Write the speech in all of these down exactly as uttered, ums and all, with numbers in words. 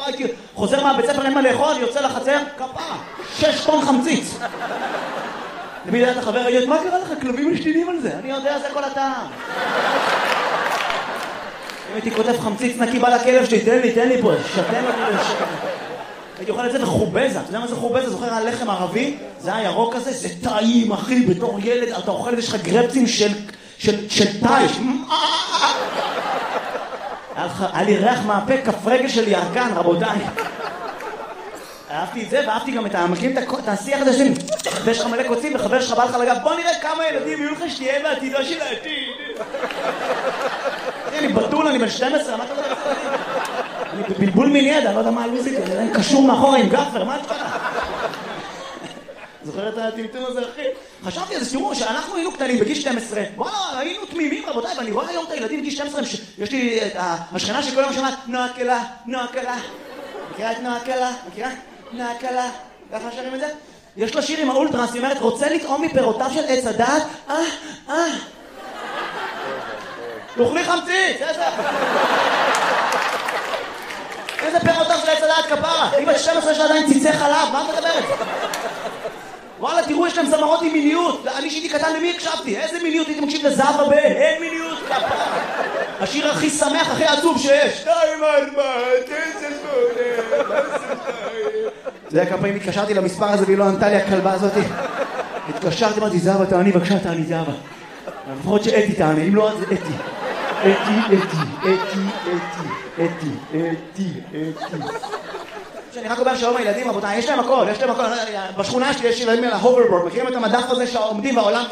כפרה, הייתי חוזר מהבית ספר, אין מה לאכול, יוצא לחצר, כפרה, שש טון חמציץ. תמיד היה את החבר, הייתי, מה קרה לך? כלבים משתינים על זה. אני יודע, זה כל הטעם. אם הייתי כותב חמציץ נקי, בא לכלב שלי, תן לי, תן לי פה, שתן לי לשקר. הייתי אוכל את זה וחובזה, אתה יודע מה זה חובזה? זוכר על לחם ערבי? זה היה ירוק כזה, זה טעים, אחי, בתור ילד, אתה אוכל את זה, יש לך גרפצים של, של, של טייש. היה לי ריח מהפה, כף רגל של ירקן, רבותיי. אהבתי את זה, ואהבתי גם את המקרים, את השיח הזה שלי. ויש לך מלא קוצים, וחבר שלך בא לך לגב, בוא נראה כמה ילדים יהיו לך שתהיה בעתידה של העתיד. אני בטול, אני בן שתים עשרה, מה אתה יודע? אני בבלבול מיני ידע, לא יודע מה הלוזיק, אני קשור מאחורה עם גפר, מה את קרה? זוכר את הטמטום הזה, אחי? חשבתי על זה, תראו, שאנחנו היינו קטנים בגיל שתים עשרה, וואלה, היינו תמימים, רבותיי, ואני רואה היום את הילדים בגיל שתים עשרה, יש לי את השכנה שכל יום שמעת, נועה קלה, נועה קלה. מכירה את נועה קלה? מכירה? נועה קלה. ככה שרים את זה? יש לה שיר עם האולטרס, היא אומרת, רוצה לטעום מפירותיו של עץ הדעת? אה, אה. תאכלי חמציץ, איזה... איזה פירותיו של עץ הדעת כפרה? היא בת שתים עשרה שעדיין ציצי חלב, מה את מדברת? וואלה, תראו, יש להם זמרות עם מיניות. אני שהייתי קטן, למי הקשבתי? איזה מיניות? הייתי מקשיב לזהבה בן, אין מיניות כפרה. השיר הכי שמח, הכי עצוב שיש. שתיים ארבע, תשע שמונה, אתה יודע כמה פעמים התקשרתי למספר הזה והיא לא ענתה לי הכלבה הזאת? התקשרתי, אמרתי, זהבה, תעני, בבקשה, תעני, זהבה. לפחות שאתי תעני, אם לא, אז אתי. אתי, אתי, אתי, אתי, אתי, אתי, אתי. שאני רק אומר שהיום הילדים, רבותיי, יש להם הכל, יש להם הכל. בשכונה שלי יש ילדים על ההוברבורד, מכירים את המדף הזה שעומדים בעולם?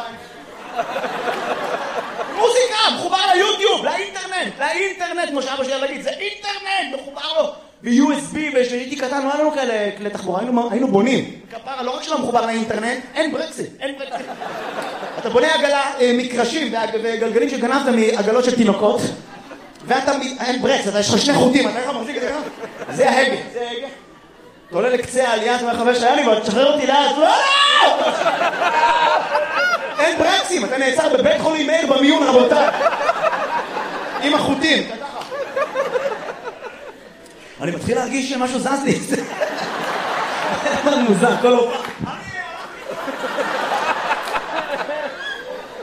מוזיקה, מחובר ליוטיוב, לאינטרנט, לאינטרנט, כמו שאבא שלי להגיד, זה אינטרנט, מחובר לו. ב-יו אס בי, ושהייתי קטן, לא היה לנו כאלה כלי תחבורה, היינו בונים. כפרה, לא רק שלא מחובר לאינטרנט, אין ברקסים, אין ברקסים. אתה בונה עגלה, מקרשים וגלגלים שגנבת מעגלות של תינוקות, ואתה, אין ברקס, אתה יש לך שני חוטים, אתה איך מחזיק את זה ככה? זה ההגה, זה ההגה. אתה עולה לקצה העלייה, אתה אומר חבר שהיה לי, אבל תשחרר אותי לאט, לא, לא! אין ברקסים, אתה נעצר בבית חולים מאיר במיון, רבותיי. עם החוטים. אני מתחיל להרגיש שמשהו זז לי. זה מוזר, כל הופעה.